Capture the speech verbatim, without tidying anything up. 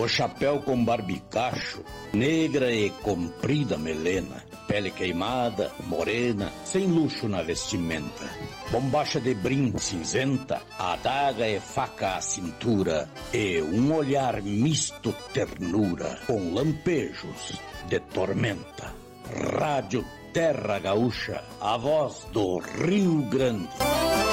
O chapéu com barbicacho, negra e comprida melena, pele queimada, morena, sem luxo na vestimenta. Bombacha de brim cinzenta, adaga e faca à cintura, e um olhar misto ternura, com lampejos de tormenta. Rádio Terra Gaúcha, a voz do Rio Grande.